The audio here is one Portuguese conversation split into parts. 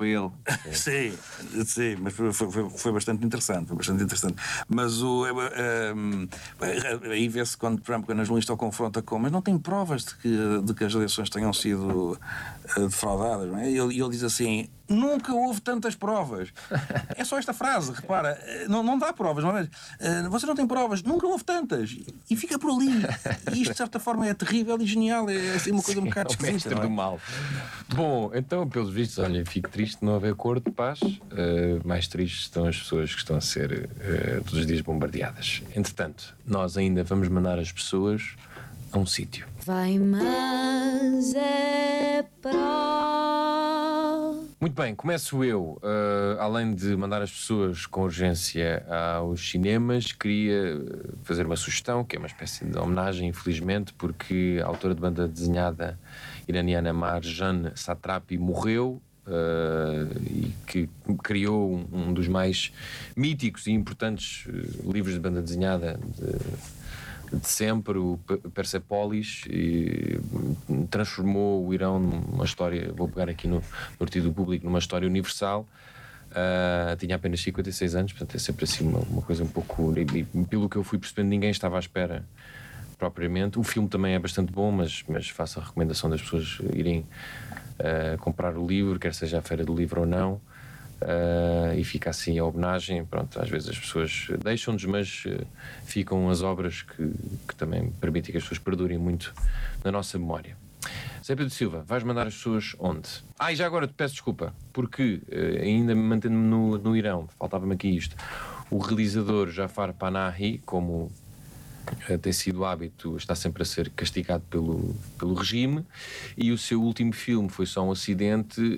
para ele. Sim, mas foi bastante interessante. Mas aí vê-se quando a jornalista o confronta com, mas não tem provas de que as eleições tenham sido defraudadas, não é? E ele diz assim: nunca houve tantas provas. É só esta frase, repara, não dá provas, não é? Você não tem provas, nunca houve tantas. E fica por ali. E isto, de certa forma, é terrível e genial. É assim uma coisa um bocado esquisita. Do mal. Bom, então, pelos vistos, olha, fico triste de não haver acordo de paz. Mais tristes estão as pessoas que estão a ser todos os dias bombardeadas. Entretanto, nós ainda vamos mandar as pessoas a um sítio. Vai, mas é Muito bem, começo eu. Além de mandar as pessoas com urgência aos cinemas, queria fazer uma sugestão, que é uma espécie de homenagem, infelizmente, porque a autora de banda desenhada iraniana Marjane Satrapi morreu, e que criou um dos mais míticos e importantes livros de banda desenhada de sempre, o Persepolis, e transformou o Irão numa história, vou pegar aqui no artigo do Público, numa história universal. Tinha apenas 56 anos, portanto é sempre assim uma coisa um pouco, e pelo que eu fui percebendo, ninguém estava à espera propriamente. O filme também é bastante bom, mas faço a recomendação das pessoas irem comprar o livro, quer seja a Feira do Livro ou não. E fica assim a homenagem. Pronto, às vezes as pessoas deixam-nos, mas ficam as obras que também permitem que as pessoas perdurem muito na nossa memória. Zé Pedro Silva, vais mandar as pessoas onde? E já agora te peço desculpa, porque ainda me mantendo-me no Irão, faltava-me aqui isto. O realizador Jafar Panahi, como tem sido hábito, está sempre a ser castigado pelo regime, e o seu último filme foi só um acidente,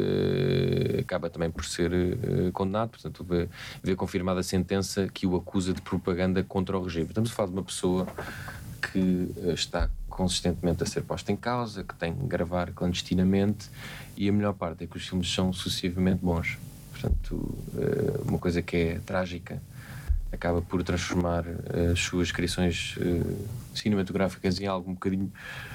acaba também por ser condenado, portanto vê confirmada a sentença que o acusa de propaganda contra o regime. Estamos a falar de uma pessoa que está consistentemente a ser posta em causa, que tem que gravar clandestinamente, e a melhor parte é que os filmes são sucessivamente bons. Portanto, uma coisa que é trágica acaba por transformar as suas criações cinematográficas em algo um bocadinho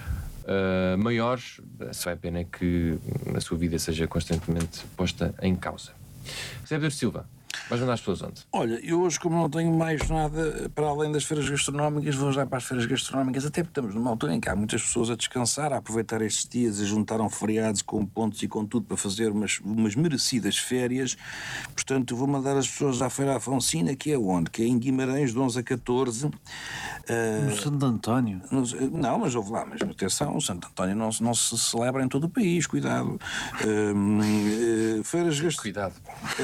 maiores. Só é pena que a sua vida seja constantemente posta em causa. Zé Pedro Silva, vais mandar as pessoas onde? Olha, eu hoje, como não tenho mais nada para além das feiras gastronómicas, vou já para as feiras gastronómicas, até porque estamos numa altura em que há muitas pessoas a descansar, a aproveitar estes dias, a juntaram feriados com pontos e com tudo para fazer umas merecidas férias. Portanto, vou mandar as pessoas à Feira Afonsina, que é onde? Que é em Guimarães, de 11 a 14. No Santo António? Não, mas ouve lá, mas atenção, o Santo António não se celebra em todo o país, cuidado. Feiras Cuidado.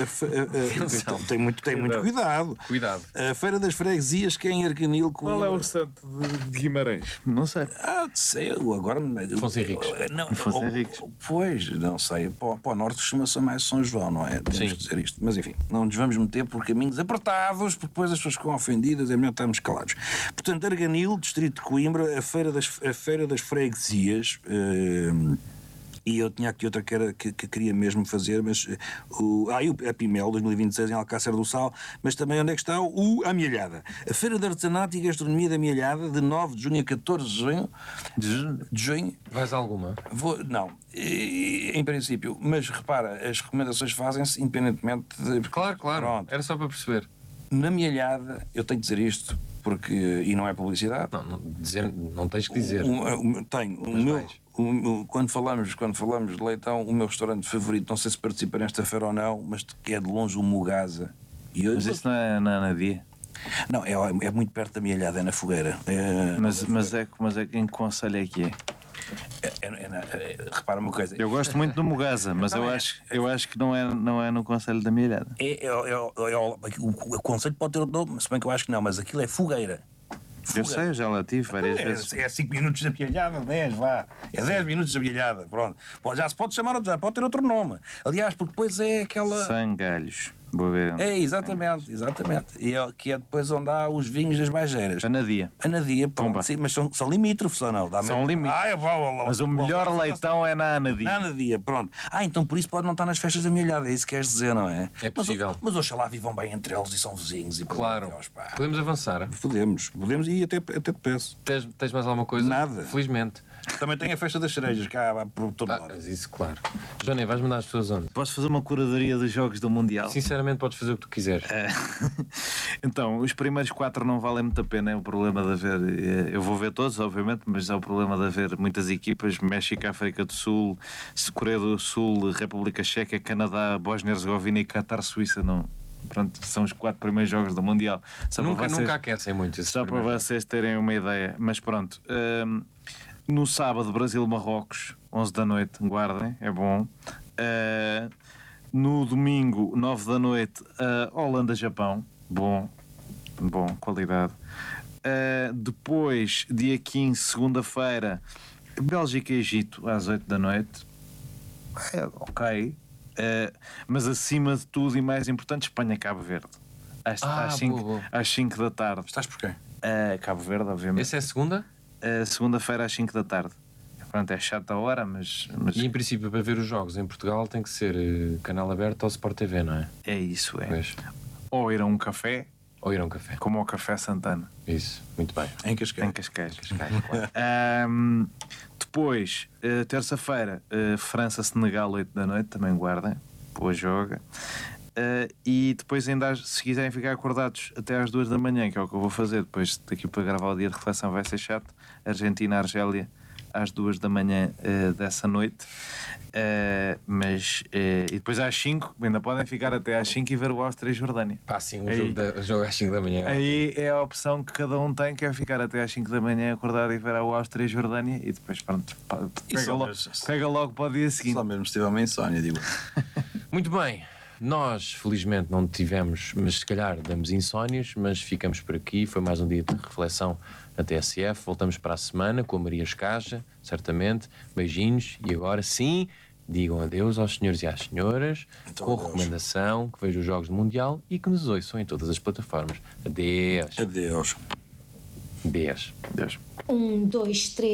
Tem muito cuidado. Cuidado. A Feira das Freguesias, que é em Arganil. Qual é o santo de Guimarães? Não sei. Sei, agora... Afonso Henriques. Afonso Henriques. Pois, não sei. Para o norte chama-se mais São João, não é? Temos que dizer isto. Mas enfim, não nos vamos meter por caminhos apertados, porque depois as pessoas ficam ofendidas, é melhor estarmos calados. Portanto, Arganil, distrito de Coimbra, a Feira das Freguesias... E eu tinha aqui outra que queria mesmo fazer, mas a Pimel 2026 em Alcácer do Sal, mas também onde é que está a Amelhada. A Feira de Artesanato e Gastronomia da Amelhada, de 9 de junho a 14 de junho. De junho. Vais a alguma? Não, em princípio, mas repara, as recomendações fazem-se independentemente de... Claro. Pronto. Era só para perceber. Na Amelhada, eu tenho que dizer isto, porque, e não é publicidade. Não tens que dizer. Quando falamos de leitão, o meu restaurante favorito, não sei se participa nesta feira ou não, mas que é de longe o Mugasa. Mas isso não é na Anadia? Não, é muito perto da Amelhada, é na Fogueira. Mas em que concelho é que é? Repara uma coisa. Eu gosto muito do Mugasa, mas eu acho que não é no concelho da Amelhada. O concelho pode ter outro nome, se bem que eu acho que não, mas aquilo é Fogueira. Eu sei, eu já lá tive várias vezes. É 5 minutos de Amelhada, 10, vá. É 10 minutos de Amelhada, pronto. Já se pode chamar, já pode ter outro nome. Aliás, porque depois é aquela... Sangalhos. Vou ver. É, exatamente. E que é depois onde há os vinhos das baixeiras. Anadia, pronto. Sim, mas são limítrofes ou não? São limítrofes. Mas o melhor leitão é na Anadia. Na Anadia, pronto. então por isso pode não estar nas festas da Amelhada, é isso que queres dizer, não é? É possível. Mas oxalá vivam bem entre eles e são vizinhos. E claro. Deus, podemos avançar? Podemos e até te peço. Tens mais alguma coisa? Nada. Felizmente. Também tem a festa das cerejas, cá por todo lado. Mas isso, claro. Johnny, vais mandar as pessoas onde? Posso fazer uma curadoria dos jogos do Mundial? Sinceramente, podes fazer o que tu quiseres. Então, os primeiros 4 não valem muito a pena. É o problema de haver. Eu vou ver todos, obviamente, mas é o problema de haver muitas equipas: México, África do Sul, Coreia do Sul, República Checa, Canadá, Bósnia-Herzegovina e Qatar, Suíça. Não. Pronto, são os 4 primeiros jogos do Mundial. Nunca aquecem muito esses Só para primeiros. vocês terem uma ideia. Mas pronto. No sábado, Brasil-Marrocos, 11 da noite, guardem, é bom. No domingo, 9 da noite, Holanda-Japão, bom, qualidade. Depois, dia 15, segunda-feira, Bélgica-Egito, às 8 da noite. Ok. Mas acima de tudo e mais importante, Espanha-Cabo Verde. Às 5 da tarde. Estás por quê? Cabo Verde, obviamente. Essa é a segunda? Segunda-feira às 5 da tarde. Pronto, é chata a hora, mas E em princípio, para ver os jogos em Portugal tem que ser canal aberto ou Sport TV, não é? é isso, é. Pois. Ou ir a um café, Ou ir a um café. como ao Café Santana, Isso, muito bem. Em Cascais. em Cascais. Claro. Depois, terça-feira, França-Senegal, 8 da noite, também guardem, boa joga. E depois ainda, se quiserem ficar acordados até às 2 da manhã, que é o que eu vou fazer, depois daqui para gravar o dia de reflexão vai ser chato, Argentina-Argélia às 2 da manhã dessa noite. E depois às 5, ainda podem ficar até às 5 e ver o Áustria e Jordânia. Pá, sim, Aí. o jogo às 5 da manhã. Aí é a opção que cada um tem, que é ficar até às 5 da manhã, acordar e ver a Áustria e Jordânia e depois pronto, pega logo para o dia seguinte. Só mesmo se tiver uma insónia, digo. Muito bem. Nós, felizmente, não tivemos, mas se calhar damos insónios, mas ficamos por aqui. Foi mais um dia de reflexão na TSF. Voltamos para a semana com a Maria Escaja, certamente. Beijinhos. E agora sim, digam adeus aos senhores e às senhoras, Então, com adeus. recomendação, que vejam os jogos do Mundial e que nos ouçam em todas as plataformas. Adeus. Adeus. Beijo. Deus. 1, 2, 3.